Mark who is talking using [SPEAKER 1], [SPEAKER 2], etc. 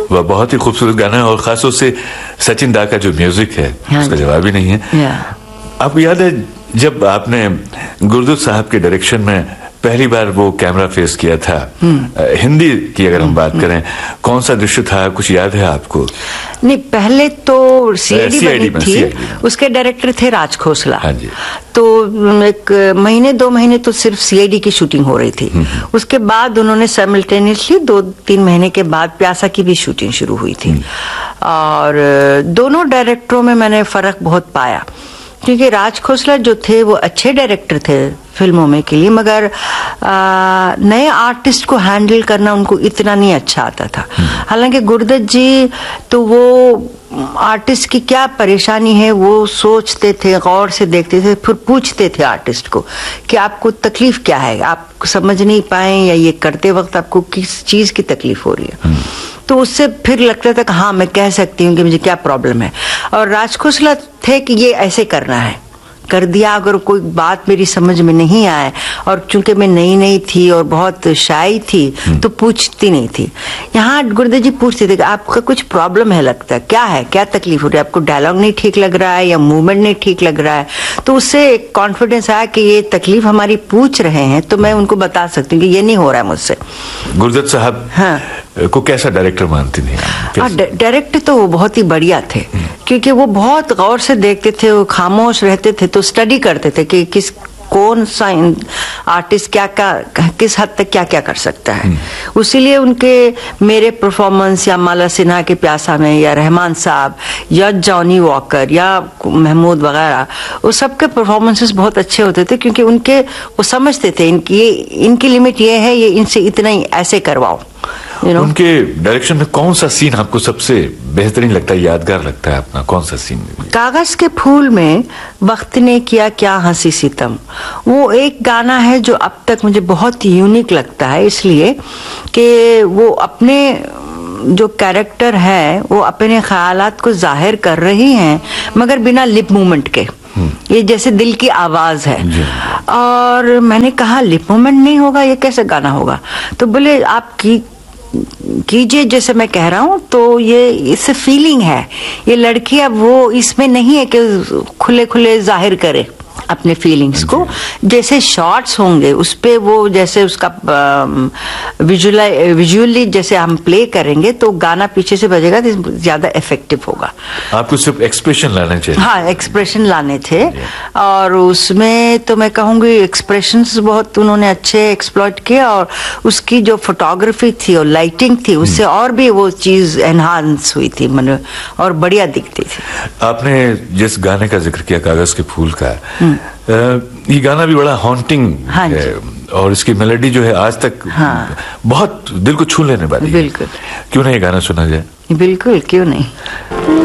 [SPEAKER 1] वह बहुत ही खूबसूरत गाना है और खास तौर से सचिन दा का जो म्यूजिक है उसका जवाब ही नहीं है। आपको याद है जब आपने गुरदत साहब के डायरेक्शन में पहली बार वो कैमरा फेस किया था, हिंदी की अगर हम बात करें, कौन सा दृश्य था, कुछ याद है आपको?
[SPEAKER 2] नहीं, पहले तो सीआईडी बनी थी, उसके डायरेक्टर थे राज खोसला।
[SPEAKER 1] हाँ जी।
[SPEAKER 2] तो एक महीने 2 महीने तो सिर्फ सीआईडी की शूटिंग हो रही थी। उसके बाद उन्होंने साइमल्टेनियसली 2-3 महीने के बाद प्यासा की भी शूटिंग शुरू हुई थी। और दोनों डायरेक्टरों में मैंने फर्क बहुत पाया, क्योंकि राज खोसला जो थे वो अच्छे डायरेक्टर थे फिल्मों में के लिए, मगर नए आर्टिस्ट को हैंडल करना उनको इतना नहीं अच्छा आता था। हालांकि गुरदत जी तो वो आर्टिस्ट की क्या परेशानी है वो सोचते थे, गौर से देखते थे, फिर पूछते थे आर्टिस्ट को कि आपको तकलीफ क्या है, आप समझ नहीं पाए या ये करते वक्त आपको किस चीज की तकलीफ हो रही है। तो उससे फिर लगता था कि हाँ मैं कह सकती हूँ कि मुझे क्या प्रॉब्लम है। और राज खोसला थे कि ये ऐसे करना है, कर दिया। अगर कोई बात मेरी समझ में नहीं आए, और चूंकि मैं नई थी और बहुत शाई थी तो पूछती नहीं थी। यहाँ गुरदत जी पूछते थे कि आपका कुछ प्रॉब्लम है, लगता है क्या है, क्या तकलीफ हो रही है, आपको डायलॉग नहीं ठीक लग रहा है या मूवमेंट नहीं ठीक लग रहा है। तो उससे एक कॉन्फिडेंस आया कि ये तकलीफ हमारी पूछ रहे हैं तो मैं उनको बता सकती हूँ कि ये नहीं हो रहा है मुझसे।
[SPEAKER 1] गुरदत साहब को कैसा डायरेक्टर मानती थी?
[SPEAKER 2] डायरेक्टर तो वो बहुत ही बढ़िया थे, क्योंकि वो बहुत गौर से देखते थे, वो खामोश रहते थे, तो स्टडी करते थे कि कौन सा आर्टिस्ट क्या किस हद तक क्या क्या कर सकता है। उसीलिए उनके मेरे परफॉर्मेंस या माला सिन्हा के प्यासा में या रहमान साहब या जॉनी वॉकर या महमूद वगैरह, वो सबके परफॉर्मेंसेस बहुत अच्छे होते थे, क्योंकि उनके वो समझते थे इनकी लिमिट ये है, ये इनसे इतना ही ऐसे करवाओ।
[SPEAKER 1] उनके डायरेक्शन में कौन सा सीन आपको सबसे बेहतरीन लगता है, यादगार लगता है अपना, कौन सा सीन?
[SPEAKER 2] कागज के फूल में वक्त ने किया क्या हंसी सितम, वो एक गाना है जो अब तक मुझे बहुत यूनिक लगता है, इसलिए कि वो अपने जो कैरेक्टर है वो अपने ख्यालात को जाहिर कर रही हैं मगर बिना लिप मूवमेंट के। ये जैसे दिल की आवाज है। और मैंने कहा लिप मूवमेंट नहीं होगा, ये कैसे गाना होगा? तो बोले आप कीजिए जैसे मैं कह रहा हूँ। तो ये इससे फीलिंग है, ये लड़की अब वो इसमें नहीं है कि खुले खुले जाहिर करे अपने फीलिंग्स को। जैसे शॉट्स होंगे उस पे वो जैसे उसका विजुअली जैसे हम प्ले करेंगे तो गाना पीछे से बजेगा तो ज्यादा इफेक्टिव होगा।
[SPEAKER 1] आपको सिर्फ एक्सप्रेशन लाने चाहिए।
[SPEAKER 2] हाँ, एक्सप्रेशन लाने थे। और उसमें तो मैं कहूँगी एक्सप्रेशंस बहुत उन्होंने अच्छे एक्सप्लॉइट किए, और उसकी जो फोटोग्राफी थी और लाइटिंग थी उससे और भी वो चीज एनहांस हुई थी, मतलब और बढ़िया दिखती थी।
[SPEAKER 1] आपने जिस गाने का जिक्र किया कागज के फूल का, ये गाना भी बड़ा हॉन्टिंग है और इसकी मेलोडी जो है आज तक बहुत दिल को छू लेने वाली है।
[SPEAKER 2] बिल्कुल,
[SPEAKER 1] क्यों नहीं ये गाना सुना जाए?
[SPEAKER 2] बिल्कुल, क्यों नहीं।